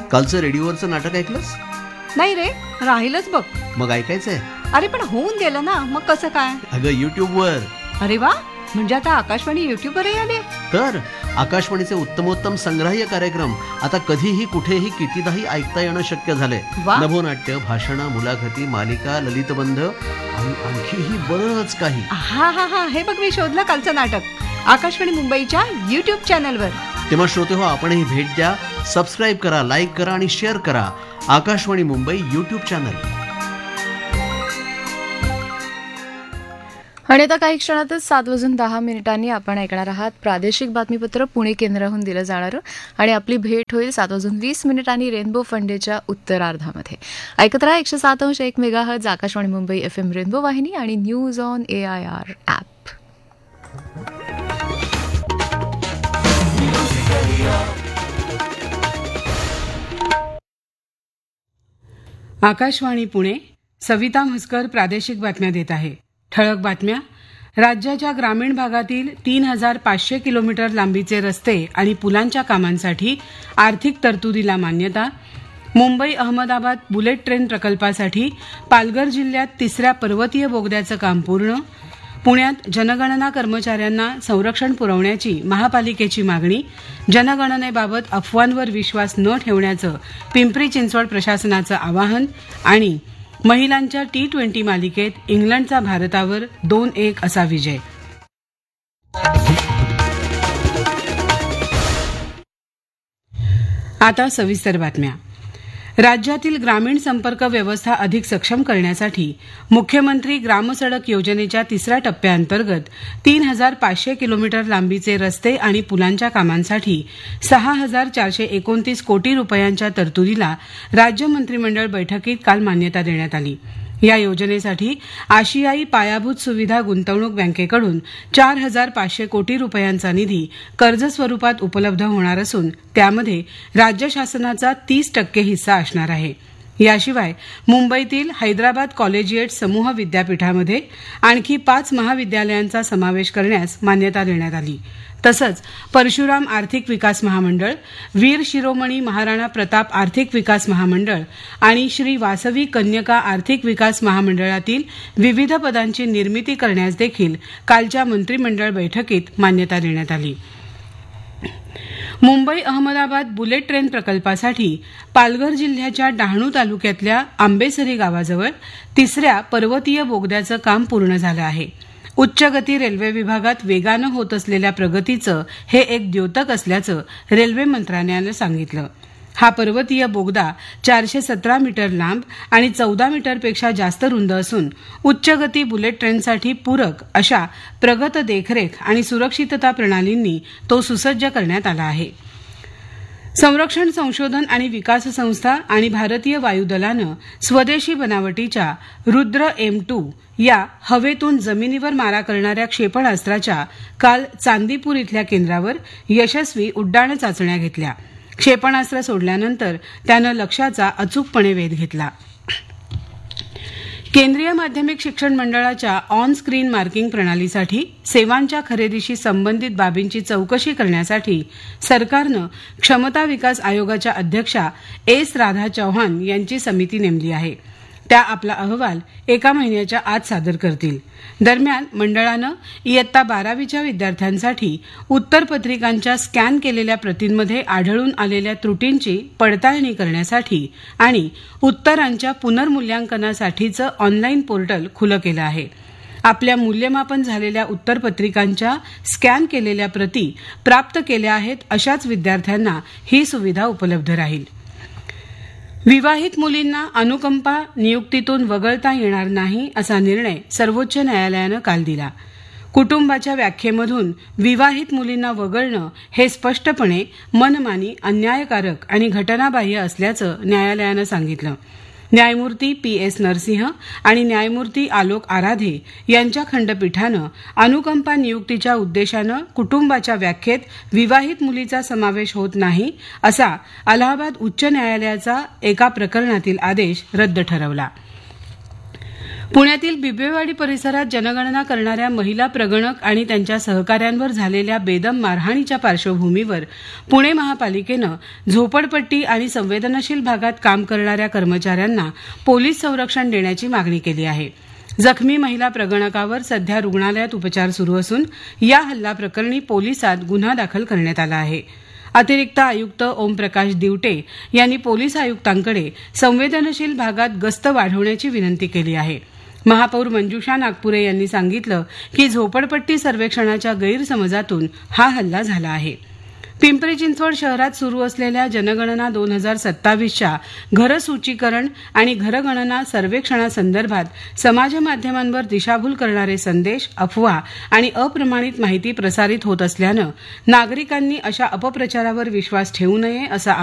कालचं रेडिओवरचं नाटक ऐकलंस? नाही रे, राहिलच बघ. मग ऐकायचंय? अरे पण होऊन गेलं ना, मग कसं काय? अगं युट्यूबवर. अरे वा, म्हणजे आता आकाशवाणी युट्यूबवरही आले? तर आकाशवाणीचे उत्तमोत्तम संग्राह्य कार्यक्रम आता कधीही कुठेही कितीदाही ऐकता येणं शक्य झालंय. नभोनाट्य, भाषणं, मुलाखती, मालिका, ललितबंध आणि आणखीही बरंच काही. हा हा हा, हे बघ मी शोधलं कालचं नाटक आकाशवाणी मुंबईच्या युट्यूब चॅनलवर. तेव्हा श्रोते हो, आपणही भेट द्या, सबस्क्राईब करा, लाईक करा आणि शेअर करा आकाशवाणी मुंबई युट्यूब चॅनल. आणि आता काही क्षणातच 7:10 आपण ऐकणार आहात प्रादेशिक बातमीपत्र पुणे केंद्राहून दिलं जाणारं. आणि आपली भेट होईल 7:20 रेनबो फंडेच्या उत्तरार्धामध्ये. ऐकत राहा 107.1 megahertz Akashvani Mumbai FM rainbow वाहिनी आणि news on AIR app. Akashvani Pune. Savita Mhaskar प्रादेशिक बातम्या देत आहे. ठळक बातम्या. राज्याच्या ग्रामीण भागातील 3,500 किलोमीटर लांबीचे रस्ते आणि पुलांच्या कामांसाठी आर्थिक तरतुदीला मान्यता. मुंबई अहमदाबाद बुलेट ट्रेन प्रकल्पासाठी पालघर जिल्ह्यात 3ऱ्या पर्वतीय बोगद्याचं काम पूर्ण. पुण्यात जनगणना कर्मचाऱ्यांना संरक्षण पुरवण्याची महापालिकेची मागणी. जनगणनेबाबत अफवांवर विश्वास न ठेवण्याचं पिंपरी चिंचवड प्रशासनाचं आवाहन. आणि महिलांच्या T20 मालिकेत इंग्लंडचा भारतावर 2-1 असा विजय. आता सविस्तर बातम्या. राज्यातील ग्रामीण संपर्क व्यवस्था अधिक सक्षम करण्यासाठी मुख्यमंत्री ग्रामसडक योजनेच्या 3ऱ्या टप्प्याअंतर्गत 3,500 किलोमीटर लांबीचे रस्ते आणि पुलांच्या कामांसाठी 6,429 कोटी रुपयांच्या तरतुदीला राज्य मंत्रिमंडळ बैठकीत काल मान्यता देण्यात आली. या योजनेसाठी आशियाई पायाभूत सुविधा गुंतवणूक बँकेकडून 4,500 कोटी रुपयांचा निधी कर्ज स्वरूपात उपलब्ध होणार असून त्यामध्ये राज्य शासनाचा 30% हिस्सा असणार आहे. याशिवाय मुंबईतील हैदराबाद कॉलेजिएट समूह विद्यापीठामध्ये आणखी 5 महाविद्यालयांचा समावेश करण्यास मान्यता देण्यात आली. तसंच परशुराम आर्थिक विकास महामंडळ, वीर शिरोमणी महाराणा प्रताप आर्थिक विकास महामंडळ आणि श्री वासवी कन्यका आर्थिक विकास महामंडळातील विविध पदांची निर्मिती करण्यास देखील कालच्या मंत्रिमंडळ बैठकीत मान्यता देण्यात आली. मुंबई अहमदाबाद बुलेट ट्रेन प्रकल्पासाठी पालघर जिल्ह्याच्या डहाणू तालुक्यातल्या आंबेसरी गावाजवळ 3ऱ्या पर्वतीय बोगद्याचं काम पूर्ण झालं आहे. उच्च गती रेल्वे विभागात वेगानं होत असलेल्या प्रगतीचं हे एक द्योतक असल्याचं रेल्वे मंत्रालयानं सांगितलं. हा पर्वतीय बोगदा 417 मीटर लांब आणि 14 मीटरपेक्षा जास्त रुंद असून उच्च गती बुलेट ट्रेनसाठी पूरक अशा प्रगत देखरेख आणि सुरक्षितता प्रणालींनी तो सुसज्ज करण्यात आला आहे. संरक्षण संशोधन आणि विकास संस्था आणि भारतीय वायुदलानं स्वदेशी बनावटीच्या रुद्र M2 या हवेतून जमिनीवर मारा करणाऱ्या क्षेपणास्त्राच्या काल चांदीपूर इथल्या केंद्रावर यशस्वी उड्डाण चाचण्या घेतल्या. क्षेपणास्त्र सोडल्यानंतर त्यानं लक्ष्याचा अचूकपणे वेध घेतला. केंद्रीय माध्यमिक शिक्षण मंडळाच्या ऑन स्क्रीन मार्किंग प्रणालीसाठी सेवांच्या खरेदीशी संबंधित बाबींची चौकशी करण्यासाठी सरकारनं क्षमता विकास आयोगाच्या अध्यक्षा S. राधा चौहान यांची समिती नेमली आहे. त्या आपला अहवाल 1 महिन्याच्या आत सादर करतील. दरम्यान मंडळानं इयत्ता 12वीच्या विद्यार्थ्यांसाठी उत्तरपत्रिकांच्या स्कॅन केलेल्या प्रतींमध्ये आढळून आलेल्या त्रुटींची पडताळणी करण्यासाठी आणि उत्तरांच्या पुनर्मूल्यांकनासाठीचं ऑनलाईन पोर्टल खुलं केलं आहे. आपल्या मूल्यमापन झालेल्या उत्तरपत्रिकांच्या स्कॅन केलेल्या प्रती प्राप्त केल्या आहेत अशाच विद्यार्थ्यांना ही सुविधा उपलब्ध राहील. विवाहित मुलींना अनुकंपा नियुक्तीतून वगळता येणार नाही असा निर्णय सर्वोच्च न्यायालयानं काल दिला. कुटुंबाच्या व्याख्येमधून विवाहित मुलींना वगळणं हे स्पष्टपणे मनमानी, अन्यायकारक आणि घटनाबाह्य असल्याचं न्यायालयानं सांगितलं. न्यायमूर्ती P.S. नरसिंह आणि न्यायमूर्ती आलोक आराधे यांच्या खंडपीठानं अनुकंपा नियुक्तीच्या उद्देशानं कुटुंबाच्या व्याख्येत विवाहित मुलीचा समावेश होत नाही असा अलाहाबाद उच्च न्यायालयाचा एका प्रकरणातील आदेश रद्द ठरवला. पुण्यातील बिबवेवाडी परिसरात जनगणना करणाऱ्या महिला प्रगणक आणि त्यांच्या सहकाऱ्यांवर झालेल्या बेदम मारहाणीच्या पार्श्वभूमीवर पुणे महापालिकेनं झोपडपट्टी आणि संवेदनशील भागात काम करणाऱ्या कर्मचाऱ्यांना पोलीस संरक्षण देण्याची मागणी केली आहे. जखमी महिला प्रगणकावर सध्या रुग्णालयात उपचार सुरू असून या हल्ला प्रकरणी पोलिसात गुन्हा दाखल करण्यात आला आहे. अतिरिक्त आयुक्त ओमप्रकाश दिवटे यांनी पोलीस आयुक्तांकडे संवेदनशील भागात गस्त वाढवण्याची विनंती केली आहे. महापौर मंजुषा नागपुरे यांनी सांगितलं की झोपडपट्टी सर्वेक्षणाच्या गैरसमजातून हा हल्ला झाला आहे. पिंपरी चिंचवड शहरात सुरू असलेल्या जनगणना 2027च्या घरसूचीकरण आणि घरगणना सर्वेक्षणासंदर्भात समाजमाध्यमांवर दिशाभूल करणारे संदेश, अफवा आणि अप्रमाणित माहिती प्रसारित होत असल्यानं नागरिकांनी अशा अपप्रचारावर विश्वास ठेवू नये असं